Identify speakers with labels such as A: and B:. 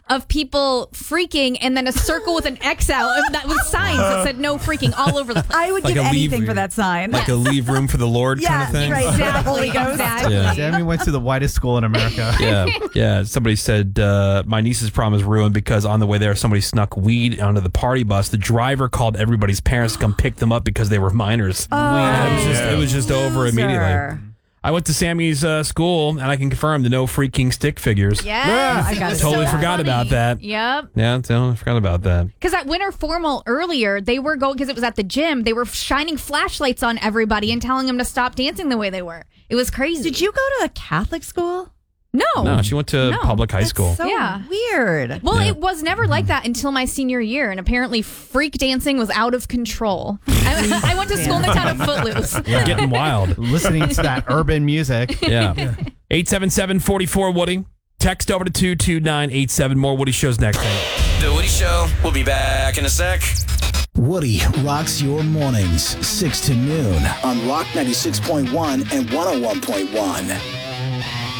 A: of people freaking and then a circle with an X out with signs that said no freaking all over the place.
B: I would
C: Like
B: give
C: a
B: anything
C: leave-
B: for that sign.
C: Like a leave room for the Lord kind of thing.
B: Right.
A: Exactly.
B: Exactly.
C: Yeah.
D: Sammy went to the whitest school in America.
C: Yeah. Somebody said my niece's prom is ruined because on the way there, somebody snuck weed onto the party bus. The driver called everybody's parents to come pick them up because they were minors. It was just over immediately. I went to Sammy's school, and I can confirm the no freaking stick figures.
A: Yes.
B: I got it.
C: Totally
A: So
C: forgot
A: funny.
C: about that.
A: Yep.
C: Yeah, totally forgot about that.
A: Because at Winter Formal earlier, they were going, because it was at the gym, they were shining flashlights on everybody and telling them to stop dancing the way they were. It was crazy.
B: Did you go to a Catholic school?
A: No.
C: No, she went to
A: No.
C: public high school.
B: So
A: Yeah.
B: weird.
A: Well,
C: Yeah.
A: it was never like that until my senior year, and apparently freak dancing was out of control. I went to school in the town of Footloose.
C: Getting wild.
D: Listening to that urban music.
C: Yeah. 877-44-WOODY. Text over to 22987. More Woody shows next.
E: The Woody Show. We'll be back in a sec.
F: Woody rocks your mornings 6 to noon on Rock 96.1 and 101.1.